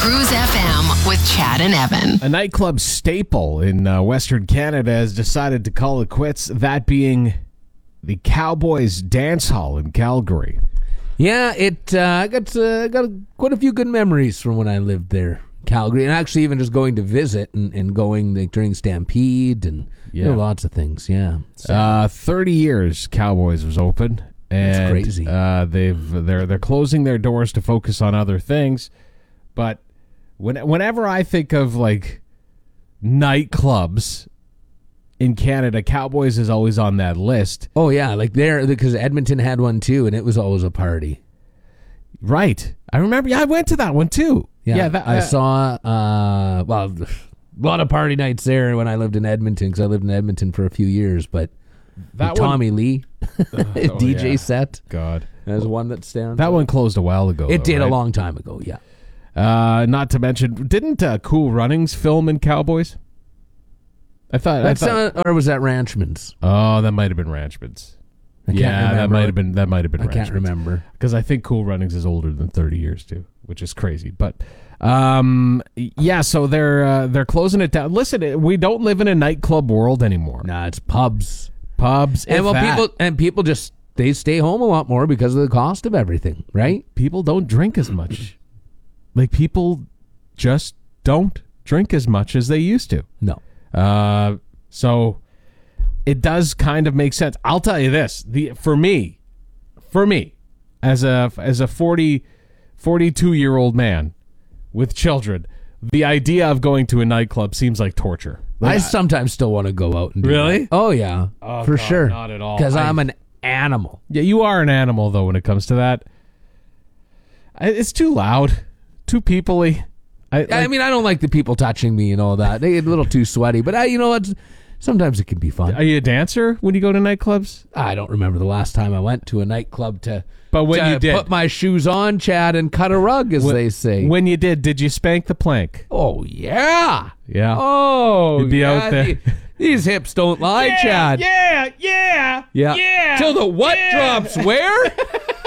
Cruise FM with Chad and Evan. A nightclub staple in Western Canada has decided to call it quits, that being the Cowboys Dance Hall in Calgary. Yeah, I got quite a few good memories from when I lived there, Calgary, and actually even just going to visit and going during Stampede and lots of things. Yeah, 30 years Cowboys was open, and that's crazy. They're closing their doors to focus on other things. But whenever I think of like nightclubs in Canada, Cowboys is always on that list. Oh yeah, like there, because Edmonton had one too, and it was always a party. Right, I remember. Yeah, I went to that one too. Yeah, I saw. A lot of party nights there when I lived in Edmonton, because I lived in Edmonton for a few years. But that Tommy Lee DJ set. God, there's one that stands. That one closed a while ago. It did a long time ago. Yeah. Not to mention, didn't Cool Runnings film in Cowboys? I thought, or was that Ranchman's? Oh, that might have been Ranchman's. That might have been. I can't remember, because I think Cool Runnings is older than 30 years too, which is crazy. But so they're closing it down. Listen, we don't live in a nightclub world anymore. Nah, it's pubs, and people just they stay home a lot more because of the cost of everything. Right? People don't drink as much. Like, people just don't drink as much as they used to. No. So it does kind of make sense. I'll tell you this: for me, as a 42-year-old man with children, the idea of going to a nightclub seems like torture. Like, I sometimes still want to go out and do really? That. Oh yeah, for sure. Not at all. Because I'm an animal. Yeah, you are an animal though when it comes to that. It's too loud. Too people-y. I mean, I don't like the people touching me and all that. They get a little too sweaty, but you know what? Sometimes it can be fun. Are you a dancer when you go to nightclubs? I don't remember the last time I went to a nightclub to you did, put my shoes on, Chad, and cut a rug, as they say. When you did you spank the plank? Oh, yeah. Yeah. Oh, you'd be out there. These hips don't lie, Chad. Yeah. Till the what drops where?